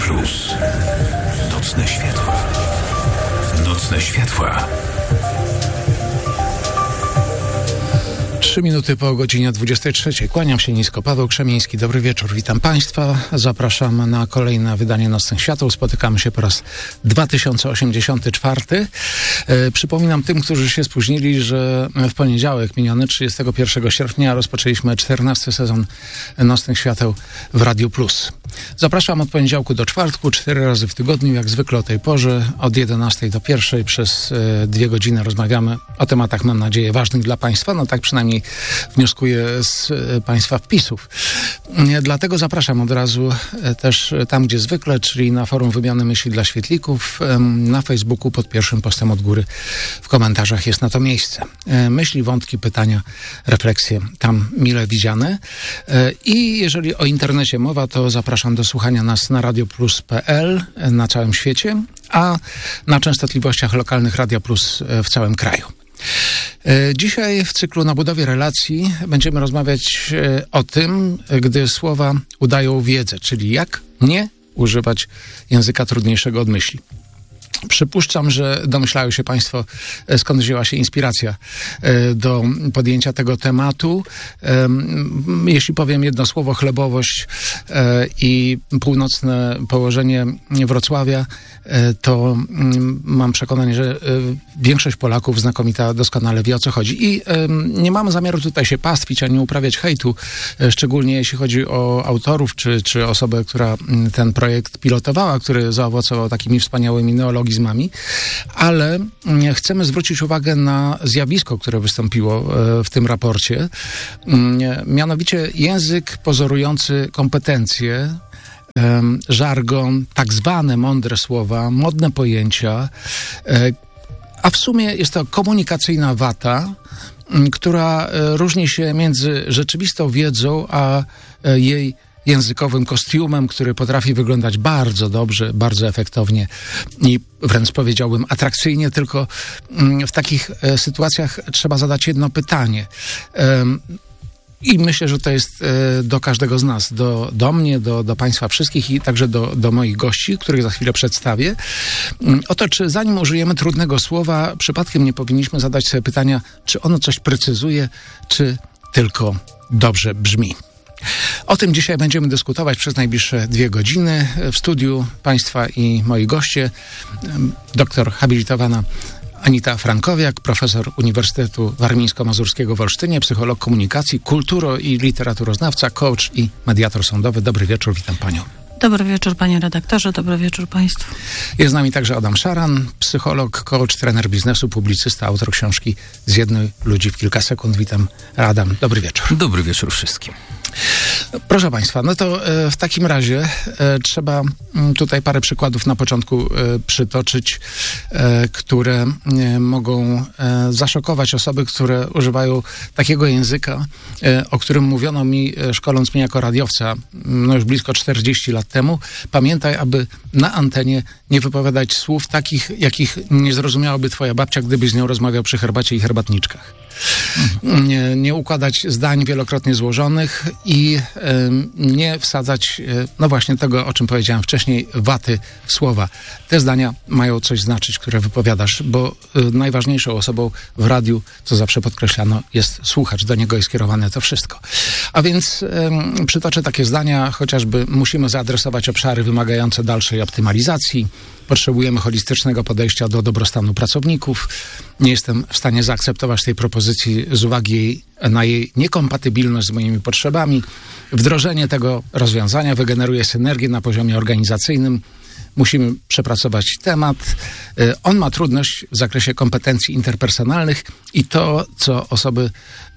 Plus. Nocne światła. Nocne światła. 3 minuty po godzinie 23. Kłaniam się nisko. Paweł Krzemiński. Dobry wieczór. Witam Państwa. Zapraszam na kolejne wydanie Nocnych Świateł. Spotykamy się po raz 2084. Przypominam tym, którzy się spóźnili, że w poniedziałek miniony 31 sierpnia rozpoczęliśmy 14 sezon Nocnych Świateł w Radiu Plus. Zapraszam od poniedziałku do czwartku, 4 razy w tygodniu, jak zwykle o tej porze, od 11 do 1 przez 2 godziny rozmawiamy o tematach, mam nadzieję, ważnych dla Państwa. No tak przynajmniej wnioskuję z Państwa wpisów. Dlatego zapraszam od razu też tam, gdzie zwykle, czyli na forum Wymiany Myśli dla Świetlików, na Facebooku pod pierwszym postem od góry w komentarzach jest na to miejsce. Myśli, wątki, pytania, refleksje tam mile widziane. I jeżeli o internecie mowa, to zapraszam do słuchania nas na radioplus.pl na całym świecie, a na częstotliwościach lokalnych Radia Plus w całym kraju. Dzisiaj w cyklu Na budowie relacji będziemy rozmawiać o tym, gdy słowa udają wiedzę, czyli jak nie używać języka trudniejszego od myśli. Przypuszczam, że domyślają się Państwo, skąd wzięła się inspiracja do podjęcia tego tematu. Jeśli powiem jedno słowo, chlebowość i północne położenie Wrocławia, to mam przekonanie, że większość Polaków znakomita doskonale wie, o co chodzi. I nie mamy zamiaru tutaj się pastwić, ani uprawiać hejtu, szczególnie jeśli chodzi o autorów, czy osobę, która ten projekt pilotowała, który zaowocował takimi wspaniałymi neologizmami, ale chcemy zwrócić uwagę na zjawisko, które wystąpiło w tym raporcie, mianowicie język pozorujący kompetencje, żargon, tak zwane mądre słowa, modne pojęcia, a w sumie jest to komunikacyjna wata, która różni się między rzeczywistą wiedzą, a jej językowym kostiumem, który potrafi wyglądać bardzo dobrze, bardzo efektownie i wręcz powiedziałbym atrakcyjnie, tylko w takich sytuacjach trzeba zadać jedno pytanie. I myślę, że to jest do każdego z nas, do mnie, do Państwa wszystkich i także do moich gości, których za chwilę przedstawię. Oto, czy zanim użyjemy trudnego słowa, przypadkiem nie powinniśmy zadać sobie pytania, czy ono coś precyzuje, czy tylko dobrze brzmi. O tym dzisiaj będziemy dyskutować przez najbliższe 2 godziny. W studiu Państwa i moi goście, doktor habilitowana Anita Frankowiak, profesor Uniwersytetu Warmińsko-Mazurskiego w Olsztynie, psycholog komunikacji, kulturo- i literaturoznawca, coach i mediator sądowy. Dobry wieczór, witam Panią. Dobry wieczór, panie redaktorze, dobry wieczór państwu. Jest z nami także Adam Szaran, psycholog, coach, trener biznesu, publicysta, autor książki Zjednuj ludzi w kilka sekund. Witam, Adam. Dobry wieczór. Dobry wieczór wszystkim. Proszę Państwa, no to w takim razie trzeba tutaj parę przykładów na początku przytoczyć, które mogą zaszokować osoby, które używają takiego języka, o którym mówiono mi, szkoląc mnie jako radiowca, no już blisko 40 lat temu. Pamiętaj, aby na antenie nie wypowiadać słów takich, jakich nie zrozumiałaby twoja babcia, gdybyś z nią rozmawiał przy herbacie i herbatniczkach. Nie układać zdań wielokrotnie złożonych i nie wsadzać, no właśnie tego, o czym powiedziałem wcześniej, waty w słowa. Te zdania mają coś znaczyć, które wypowiadasz, bo najważniejszą osobą w radiu, co zawsze podkreślano, jest słuchacz. Do niego jest skierowane to wszystko. A więc przytoczę takie zdania, chociażby musimy zaadresować obszary wymagające dalszej optymalizacji. Potrzebujemy holistycznego podejścia do dobrostanu pracowników. Nie jestem w stanie zaakceptować tej propozycji z uwagi na jej niekompatybilność z moimi potrzebami. Wdrożenie tego rozwiązania wygeneruje synergię na poziomie organizacyjnym. Musimy przepracować temat. On ma trudność w zakresie kompetencji interpersonalnych i to, co osoby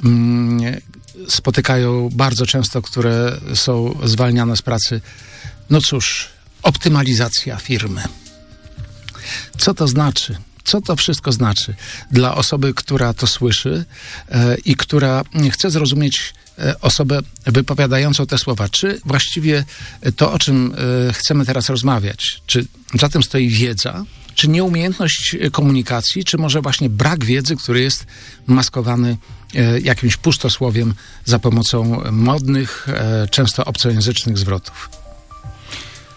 spotykają bardzo często, które są zwalniane z pracy. No cóż, optymalizacja firmy. Co to znaczy? Co to wszystko znaczy dla osoby, która to słyszy i która chce zrozumieć osobę wypowiadającą te słowa? Czy właściwie to, o czym chcemy teraz rozmawiać, czy za tym stoi wiedza, czy nieumiejętność komunikacji, czy może właśnie brak wiedzy, który jest maskowany jakimś pustosłowiem za pomocą modnych, często obcojęzycznych zwrotów?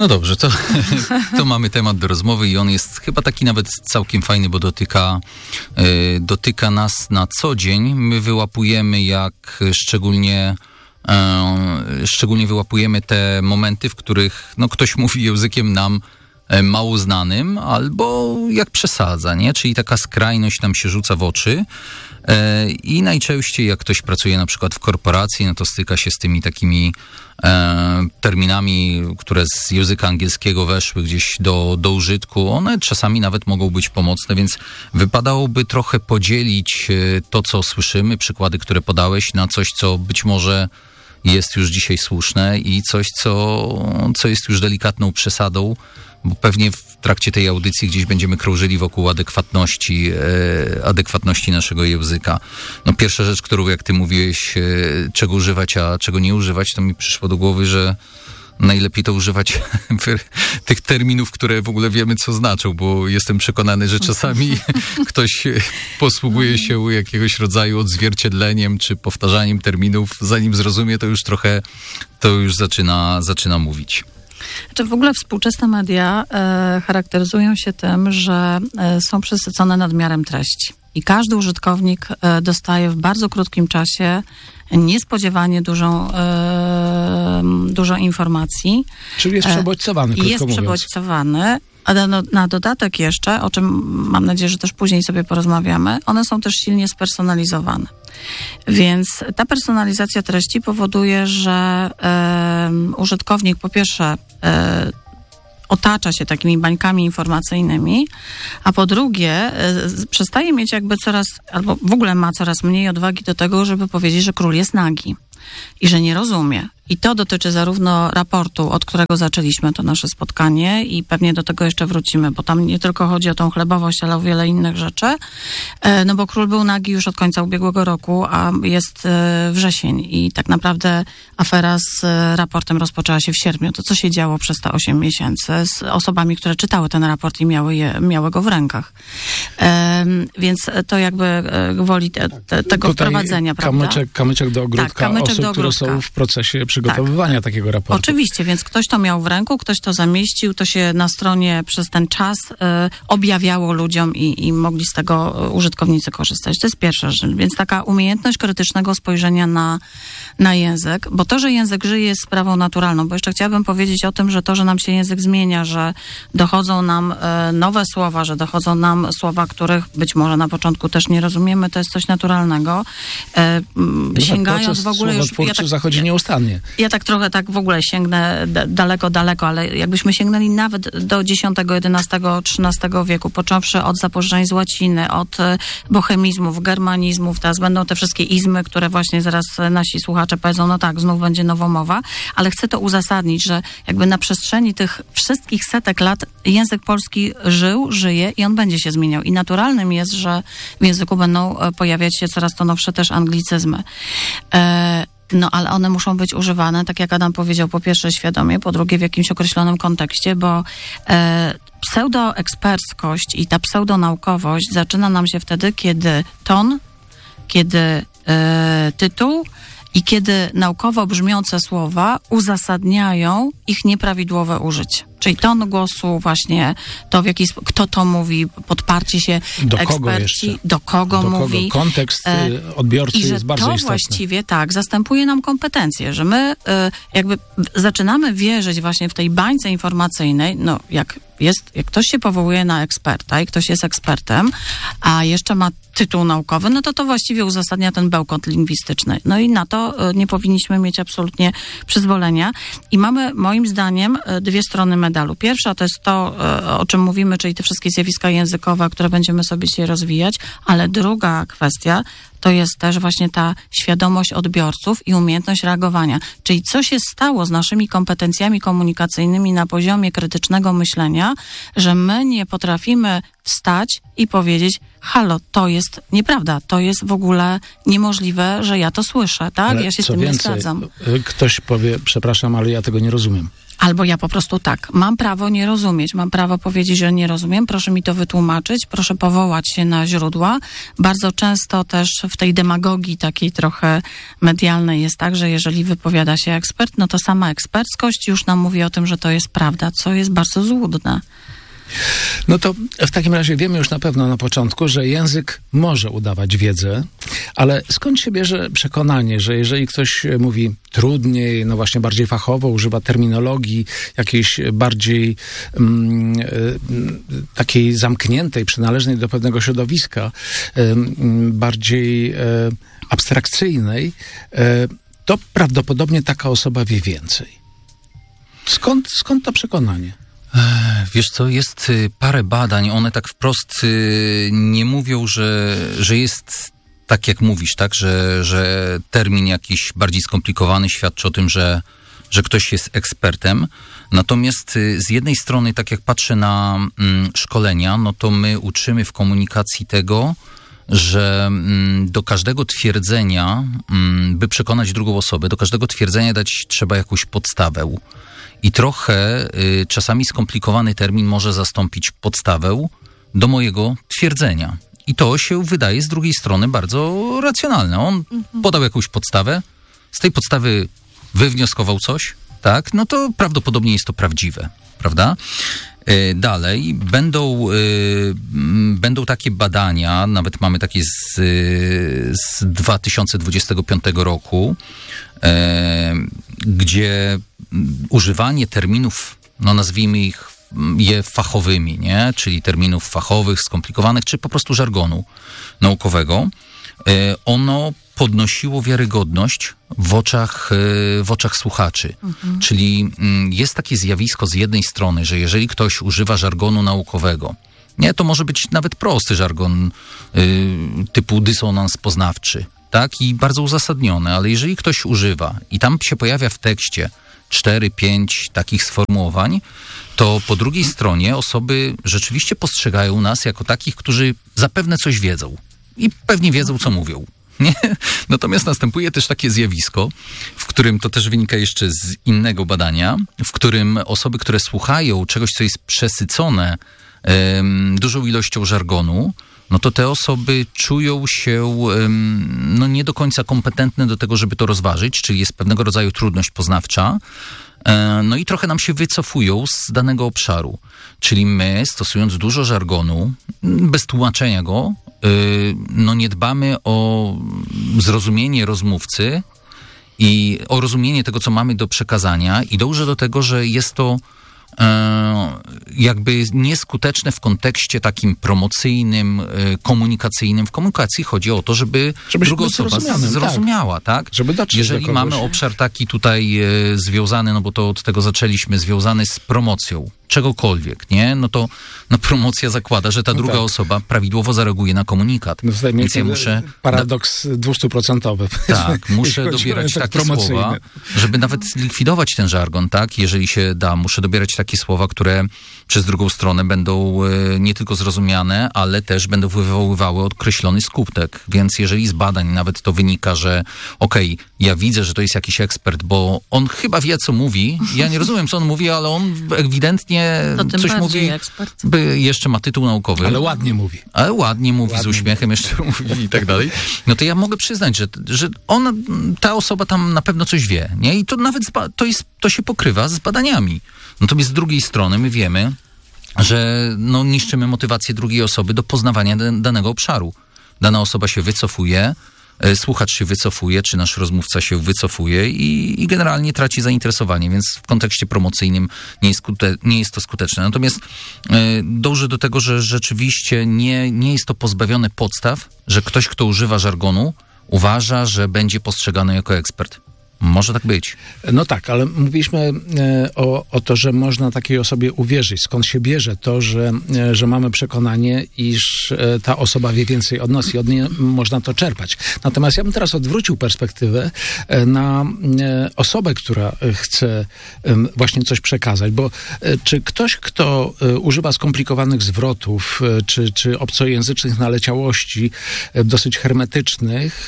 No dobrze, to mamy temat do rozmowy i on jest chyba taki nawet całkiem fajny, bo dotyka nas na co dzień. My wyłapujemy, jak szczególnie wyłapujemy te momenty, w których ktoś mówi językiem nam mało znanym, albo jak przesadza, nie? Czyli taka skrajność nam się rzuca w oczy i najczęściej jak ktoś pracuje na przykład w korporacji, no to styka się z tymi takimi terminami, które z języka angielskiego weszły gdzieś do użytku. One czasami nawet mogą być pomocne, więc wypadałoby trochę podzielić to, co słyszymy, przykłady, które podałeś, na coś, co być może jest już dzisiaj słuszne i coś, co jest już delikatną przesadą, bo pewnie w trakcie tej audycji gdzieś będziemy krążyli wokół adekwatności naszego języka. No pierwsza rzecz, którą jak ty mówiłeś, czego używać, a czego nie używać, to mi przyszło do głowy, że najlepiej to używać tych terminów, które w ogóle wiemy, co znaczą, bo jestem przekonany, że czasami ktoś posługuje się jakiegoś rodzaju odzwierciedleniem czy powtarzaniem terminów, zanim zrozumie, to już zaczyna mówić. Znaczy w ogóle współczesne media charakteryzują się tym, że są przesycone nadmiarem treści. I każdy użytkownik dostaje w bardzo krótkim czasie niespodziewanie dużo informacji. Czyli jest przebodźcowany, krótko mówiąc. Jest przebodźcowany. A na dodatek jeszcze, o czym mam nadzieję, że też później sobie porozmawiamy, one są też silnie spersonalizowane. Więc ta personalizacja treści powoduje, że użytkownik po pierwsze otacza się takimi bańkami informacyjnymi, a po drugie przestaje mieć albo w ogóle ma coraz mniej odwagi do tego, żeby powiedzieć, że król jest nagi i że nie rozumie. I to dotyczy zarówno raportu, od którego zaczęliśmy to nasze spotkanie i pewnie do tego jeszcze wrócimy, bo tam nie tylko chodzi o tą chlebowość, ale o wiele innych rzeczy, no bo król był nagi już od końca ubiegłego roku, a jest wrzesień i tak naprawdę afera z raportem rozpoczęła się w sierpniu. To co się działo przez te 8 miesięcy z osobami, które czytały ten raport i miały go w rękach. Więc to jakby gwoli tego tutaj wprowadzenia, prawda? Kamyczek do ogródka, tak, kamyczek osób, do ogródka, które są w procesie przygotowywania takiego raportu. Oczywiście, więc ktoś to miał w ręku, ktoś to zamieścił, to się na stronie przez ten czas objawiało ludziom i mogli z tego użytkownicy korzystać. To jest pierwsza rzecz. Więc taka umiejętność krytycznego spojrzenia na język, bo to, że język żyje, jest sprawą naturalną, bo jeszcze chciałabym powiedzieć o tym, że to, że nam się język zmienia, że dochodzą nam nowe słowa, że dochodzą nam słowa, których być może na początku też nie rozumiemy, to jest coś naturalnego. Sięgając w ogóle już... zachodzi nieustannie. Ja tak trochę w ogóle sięgnę daleko, ale jakbyśmy sięgnęli nawet do X, XI, XIII wieku, począwszy od zapożyczeń z łaciny, od bohemizmów, germanizmów, teraz będą te wszystkie izmy, które właśnie zaraz nasi słuchacze powiedzą, no tak, znów będzie nowomowa, ale chcę to uzasadnić, że jakby na przestrzeni tych wszystkich setek lat język polski żyje i on będzie się zmieniał. I naturalnym jest, że w języku będą pojawiać się coraz to nowsze też anglicyzmy. No, ale one muszą być używane, tak jak Adam powiedział, po pierwsze świadomie, po drugie w jakimś określonym kontekście, bo pseudoeksperckość i ta pseudonaukowość zaczyna nam się wtedy, kiedy ton, kiedy tytuł i kiedy naukowo brzmiące słowa uzasadniają ich nieprawidłowe użycie. Czyli ton głosu, właśnie to, kto to mówi, podparcie się do eksperci, do kogo mówi. Kontekst odbiorcy jest bardzo istotny. I że to właściwie zastępuje nam kompetencje, że my jakby zaczynamy wierzyć właśnie w tej bańce informacyjnej, no jak ktoś się powołuje na eksperta i ktoś jest ekspertem, a jeszcze ma tytuł naukowy, no to właściwie uzasadnia ten bełkot lingwistyczny. No i na to nie powinniśmy mieć absolutnie przyzwolenia. I mamy, moim zdaniem, dwie strony medalu. Pierwsza to jest to, o czym mówimy, czyli te wszystkie zjawiska językowe, które będziemy sobie dzisiaj rozwijać, ale druga kwestia to jest też właśnie ta świadomość odbiorców i umiejętność reagowania. Czyli co się stało z naszymi kompetencjami komunikacyjnymi na poziomie krytycznego myślenia, że my nie potrafimy wstać i powiedzieć, halo, to jest nieprawda, to jest w ogóle niemożliwe, że ja to słyszę, tak? Ale ja się z tym nie zgadzam. Ktoś powie, przepraszam, ale ja tego nie rozumiem. Albo ja po prostu tak, mam prawo nie rozumieć, mam prawo powiedzieć, że nie rozumiem, proszę mi to wytłumaczyć, proszę powołać się na źródła. Bardzo często też w tej demagogii takiej trochę medialnej jest tak, że jeżeli wypowiada się ekspert, no to sama eksperckość już nam mówi o tym, że to jest prawda, co jest bardzo złudne. No to w takim razie wiemy już na pewno na początku, że język może udawać wiedzę, ale skąd się bierze przekonanie, że jeżeli ktoś mówi trudniej, no właśnie bardziej fachowo, używa terminologii jakiejś bardziej takiej zamkniętej, przynależnej do pewnego środowiska, bardziej abstrakcyjnej, to prawdopodobnie taka osoba wie więcej. Skąd to przekonanie? Wiesz co, jest parę badań, one tak wprost nie mówią, że jest tak jak mówisz, tak, że termin jakiś bardziej skomplikowany świadczy o tym, że ktoś jest ekspertem. Natomiast z jednej strony, tak jak patrzę na szkolenia, no to my uczymy w komunikacji tego, że do każdego twierdzenia, by przekonać drugą osobę, do każdego twierdzenia dać trzeba jakąś podstawę. I trochę czasami skomplikowany termin może zastąpić podstawę do mojego twierdzenia. I to się wydaje z drugiej strony bardzo racjonalne. On podał jakąś podstawę, z tej podstawy wywnioskował coś, tak? No to prawdopodobnie jest to prawdziwe, prawda? Dalej będą takie badania, nawet mamy takie z 2025 roku, gdzie używanie terminów, no nazwijmy je fachowymi, nie? Czyli terminów fachowych, skomplikowanych, czy po prostu żargonu naukowego, ono podnosiło wiarygodność w oczach słuchaczy. Czyli jest takie zjawisko z jednej strony, że jeżeli ktoś używa żargonu naukowego, nie, to może być nawet prosty żargon typu dysonans poznawczy, tak? I bardzo uzasadniony, ale jeżeli ktoś używa i tam się pojawia w tekście 4-5 takich sformułowań, to po drugiej stronie osoby rzeczywiście postrzegają nas jako takich, którzy zapewne coś wiedzą i pewnie wiedzą, co mówią. Nie? Natomiast następuje też takie zjawisko, w którym to też wynika jeszcze z innego badania, w którym osoby, które słuchają czegoś, co jest przesycone dużą ilością żargonu, no to te osoby czują się no nie do końca kompetentne do tego, żeby to rozważyć, czyli jest pewnego rodzaju trudność poznawcza, no i trochę nam się wycofują z danego obszaru. Czyli my, stosując dużo żargonu, bez tłumaczenia go, no nie dbamy o zrozumienie rozmówcy i o rozumienie tego, co mamy do przekazania i dążę do tego, że jest to jakby nieskuteczne w kontekście takim promocyjnym, komunikacyjnym. W komunikacji chodzi o to, żeby druga osoba zrozumiała, tak? Żeby dotrzeć jeżeli do mamy obszar taki tutaj związany, no bo to od tego zaczęliśmy, związany z promocją czegokolwiek, nie? No to promocja zakłada, że ta druga osoba prawidłowo zareaguje na komunikat. No więc ja muszę... Paradoks 200%. Tak, muszę dobierać takie słowa, żeby nawet likwidować ten żargon, tak? Jeżeli się da, muszę dobierać takie słowa, które przez drugą stronę będą nie tylko zrozumiane, ale też będą wywoływały określony skutek. Więc jeżeli z badań nawet to wynika, że okej, ja widzę, że to jest jakiś ekspert, bo on chyba wie, co mówi. Ja nie rozumiem, co on mówi, ale on ewidentnie coś mówi. Ekspert. Jeszcze ma tytuł naukowy. Ale ładnie mówi. Ale ładnie mówi, z uśmiechem jeszcze mówi i tak dalej. No to ja mogę przyznać, że ona, ta osoba tam na pewno coś wie, nie? I to nawet to się pokrywa z badaniami. Natomiast z drugiej strony my wiemy, że no, niszczymy motywację drugiej osoby do poznawania danego obszaru. Dana osoba się wycofuje, słuchacz się wycofuje, czy nasz rozmówca się wycofuje i generalnie traci zainteresowanie, więc w kontekście promocyjnym nie jest to skuteczne. Natomiast dążę do tego, że rzeczywiście nie jest to pozbawione podstaw, że ktoś, kto używa żargonu, uważa, że będzie postrzegany jako ekspert. Może tak być. No tak, ale mówiliśmy o to, że można takiej osobie uwierzyć. Skąd się bierze to, że mamy przekonanie, iż ta osoba wie więcej od nas i od niej można to czerpać. Natomiast ja bym teraz odwrócił perspektywę na osobę, która chce właśnie coś przekazać, bo czy ktoś, kto używa skomplikowanych zwrotów, czy obcojęzycznych naleciałości, dosyć hermetycznych,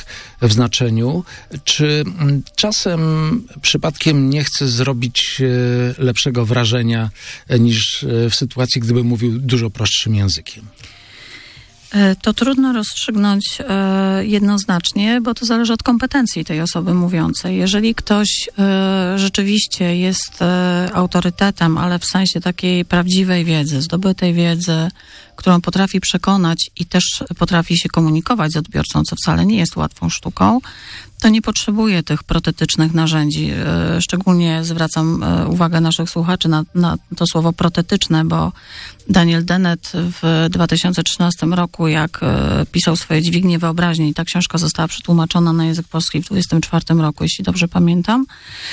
w znaczeniu. Czy czasem przypadkiem nie chce zrobić lepszego wrażenia niż w sytuacji, gdyby mówił dużo prostszym językiem? To trudno rozstrzygnąć jednoznacznie, bo to zależy od kompetencji tej osoby mówiącej. Jeżeli ktoś rzeczywiście jest autorytetem, ale w sensie takiej prawdziwej wiedzy, zdobytej wiedzy, którą potrafi przekonać i też potrafi się komunikować z odbiorcą, co wcale nie jest łatwą sztuką, to nie potrzebuje tych protetycznych narzędzi. Szczególnie zwracam uwagę naszych słuchaczy na to słowo protetyczne, bo Daniel Dennett w 2013 roku, jak pisał swoje Dźwignie wyobraźni, i ta książka została przetłumaczona na język polski w 2024 roku, jeśli dobrze pamiętam,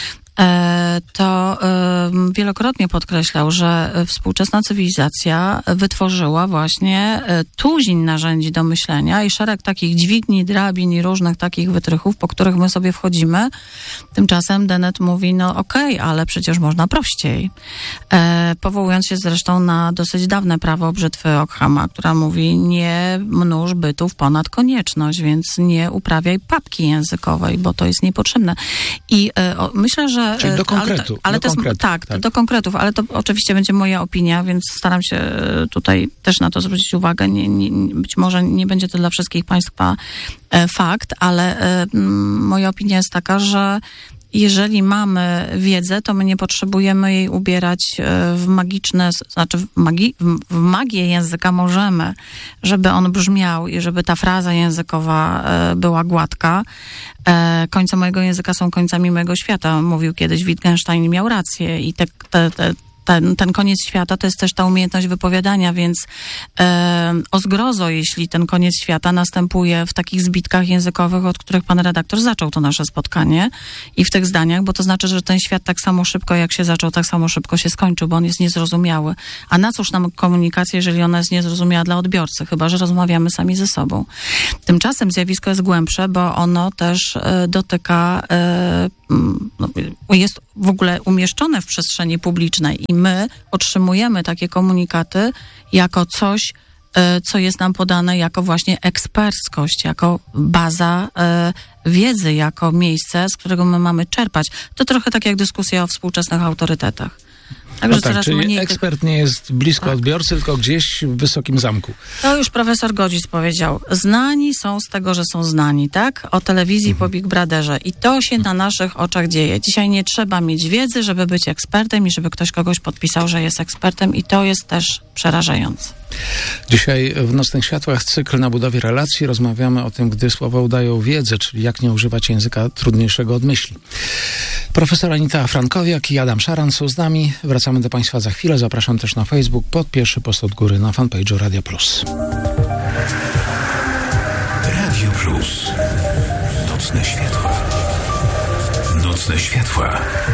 to wielokrotnie podkreślał, że współczesna cywilizacja wytworzyła właśnie tuzin narzędzi do myślenia i szereg takich dźwigni, drabin i różnych takich wytrychów, po których my sobie wchodzimy. Tymczasem Dennett mówi, no okej, ale przecież można prościej. Powołując się zresztą na dosyć dawne prawo brzytwy Ockhama, która mówi, nie mnóż bytów ponad konieczność, więc nie uprawiaj papki językowej, bo to jest niepotrzebne. I myślę, że czyli do konkretu. Do konkretów, ale to oczywiście będzie moja opinia, więc staram się tutaj też na to zwrócić uwagę. Być może nie będzie to dla wszystkich Państwa fakt, ale moja opinia jest taka, że jeżeli mamy wiedzę, to my nie potrzebujemy jej ubierać w magiczne, znaczy w magię języka możemy, żeby on brzmiał i żeby ta fraza językowa była gładka. Końce mojego języka są końcami mojego świata. Mówił kiedyś Wittgenstein i miał rację. I ten koniec świata to jest też ta umiejętność wypowiadania, więc o zgrozo, jeśli ten koniec świata następuje w takich zbitkach językowych, od których pan redaktor zaczął to nasze spotkanie i w tych zdaniach, bo to znaczy, że ten świat tak samo szybko jak się zaczął, tak samo szybko się skończył, bo on jest niezrozumiały. A na cóż nam komunikacja, jeżeli ona jest niezrozumiała dla odbiorcy, chyba że rozmawiamy sami ze sobą. Tymczasem zjawisko jest głębsze, bo ono też dotyka, jest w ogóle umieszczone w przestrzeni publicznej i my otrzymujemy takie komunikaty jako coś, co jest nam podane jako właśnie eksperckość, jako baza wiedzy, jako miejsce, z którego my mamy czerpać. To trochę tak jak dyskusja o współczesnych autorytetach. Także no tak, czyli ekspert nie jest blisko odbiorcy, tylko gdzieś w wysokim zamku. To już profesor Godzic powiedział. Znani są z tego, że są znani, tak? O telewizji po Big Brotherze. I to się na naszych oczach dzieje. Dzisiaj nie trzeba mieć wiedzy, żeby być ekspertem i żeby ktoś kogoś podpisał, że jest ekspertem i to jest też przerażające. Dzisiaj w Nocnych Światłach cykl na budowie relacji. Rozmawiamy o tym, gdy słowa udają wiedzę, czyli jak nie używać języka trudniejszego od myśli. Profesor Anita Frankowiak i Adam Szaran są z nami. Wracamy do Państwa za chwilę. Zapraszam też na Facebook pod pierwszy post od góry na fanpage'u Radio Plus. Radio Plus. Nocne Światła. Nocne Światła.